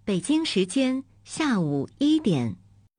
北京时间下午1点。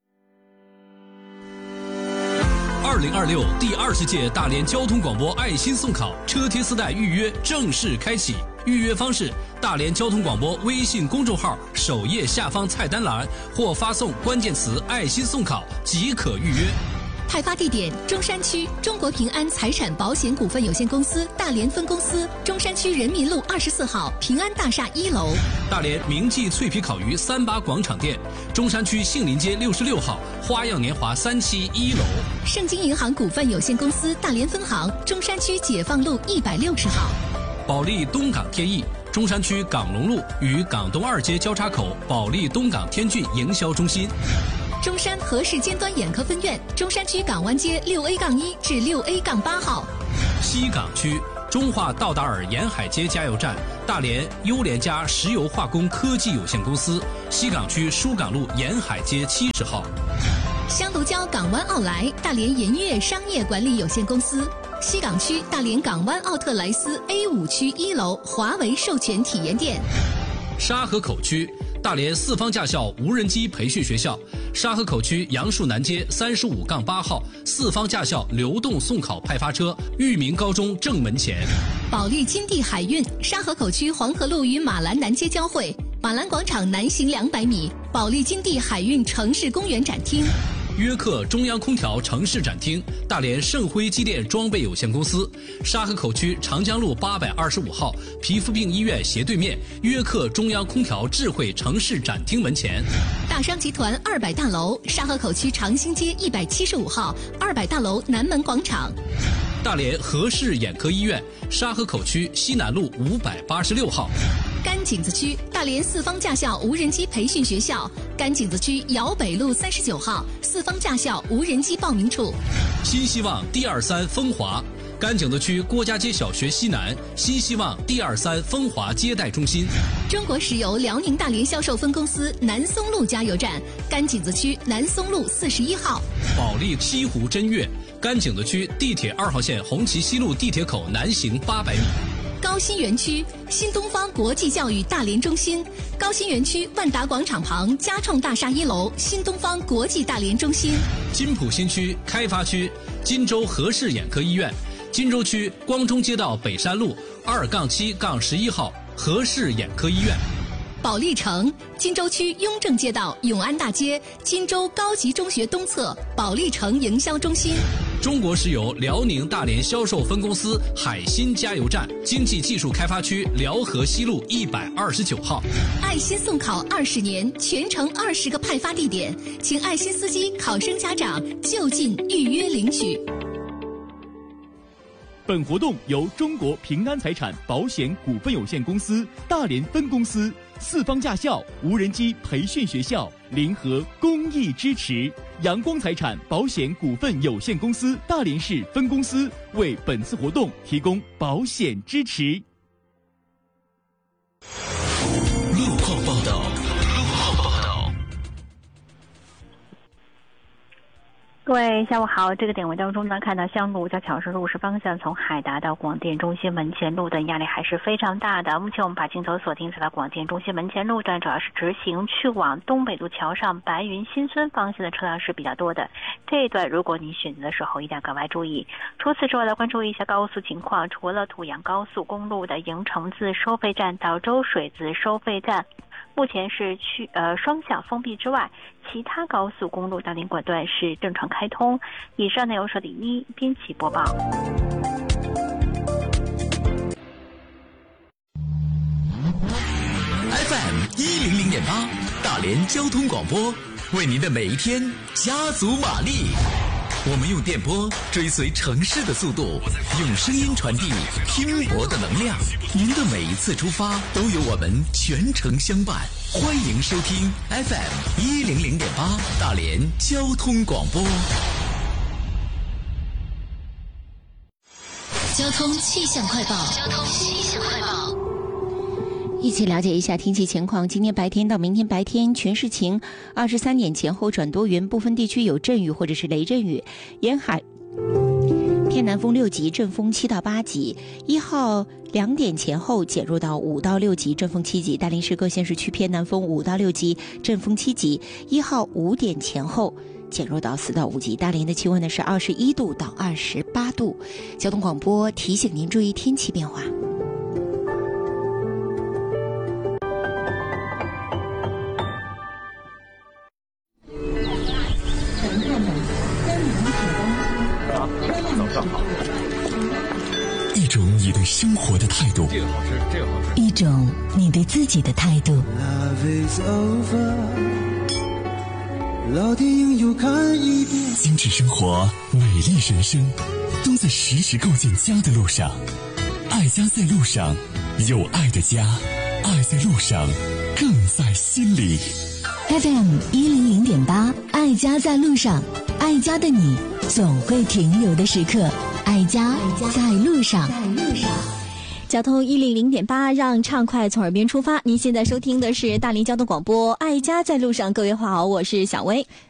2026第20届大连交通广播爱心送考车贴丝带预约正式开启，预约方式：大连交通广播微信公众号首页下方菜单栏，或发送关键词“爱心送考”即可预约。 派发地点：中山区中国平安财产保险股份有限公司大连分公司，中山区人民路24号平安大厦1楼。 大连明记脆皮烤鱼38广场店，中山区杏林街66号花样年华3期1楼。 盛京银行股份有限公司大连分行，中山区解放路160号。 保利东港天翼，中山区港龙路与港东2街交叉口保利东港天骏营销中心。 中山和氏尖端眼科分院，中山区港湾街6A-1至6A-8号。 西港区中华道达尔沿海街加油站，大连优联家石油化工科技有限公司，西港区疏港路沿海街70号。 香炉礁港湾奥莱大连银悦商业管理有限公司，西港区大连港湾奥特莱斯 A5区1楼华为授权体验店。 沙河口区大连四方驾校无人机培训学校，沙河口区杨树南街35-8号四方驾校流动送考派发车，裕民高中正门前。 保利金地海运沙河口区黄河路与马兰南街交汇，马兰广场南行200米，保利金地海运城市公园展厅。 约克中央空调城市展厅，大连盛辉机电装备有限公司，沙河口区长江路825号皮肤病医院斜对面，约克中央空调智慧城市展厅门前。 大商集团200大楼，沙河口区长兴街175号200大楼南门广场。 大连和氏眼科医院，沙河口区西南路586号。 甘井子区大连四方驾校无人机培训学校，甘井子区瑶北路39号四方驾校无人机报名处。 新希望D23风华，甘井子区郭家街小学西南，新希望D23风华接待中心。 中国石油辽宁大连销售分公司南松路加油站，甘井子区南松路41号。 保利西湖真悦，甘井子区地铁2号线红旗西路地铁口南行800米。 高新园区新东方国际教育大连中心，高新园区万达广场旁嘉创大厦1楼新东方国际大连中心。 金浦新区开发区金州和氏眼科医院，金州区光中街道北山路2-7-11号和氏眼科医院。 保利城金州区雍正街道永安大街金州高级中学东侧保利城营销中心。 中国石油辽宁大连销售分公司海鑫加油站，经济技术开发区辽河西路129号。 爱心送考20年，全程20个派发地点，请爱心司机、考生家长就近预约领取。 本活动由中国平安财产保险股份有限公司大连分公司、四方驾校无人机培训学校联合公益支持，阳光财产保险股份有限公司大连市分公司为本次活动提供保险支持。 路况报道。 各位下午好，这个点位当中呢，看到向路在巧士路是方向从海达到广电中心门前路的压力还是非常大的。目前我们把镜头锁定在了广电中心门前路段，主要是直行去往东北路桥上白云新村方向的车辆是比较多的。这一段如果你选择的时候一定要格外注意。除此之外来关注一下高速情况，除了土阳高速公路的营城自收费站到周水子收费站目前是双向封闭之外，其他高速公路大连管段是正常开通。以上内容是李一编辑播报。 FM 100.8大连交通广播，为您的每一天加足马力。我们用电波追随城市的速度，用声音传递拼搏的能量。您的每一次出发都有我们全程相伴。欢迎收听 FM 100.8大连交通广播。 交通气象快报。 一起了解一下天气情况。今天白天到明天白天全是晴，23点前后转多云，部分地区有阵雨或者是雷阵雨。沿海偏南风6级，阵风7到8级。1号2点前后减弱到5到6级，阵风7级。大连市各县市区偏南风5到6级，阵风7级。1号5点前后减弱到4到5级。大连的气温呢是21度到28度。交通广播提醒您注意天气变化。 一种你对生活的态度， 这个好吃，这个好吃。 一种你对自己的态度。 老电影又看一遍。 精致生活，美丽人生，都在时时构建家的路上。爱家在路上，有爱的家，爱在路上，更在心里。 FM 100.8，爱家在路上，爱家的你总会停留的时刻，爱家在路上。 交通100.8，让畅快从耳边出发。您现在收听的是大连交通广播，爱家在路上。各位好，我是小薇。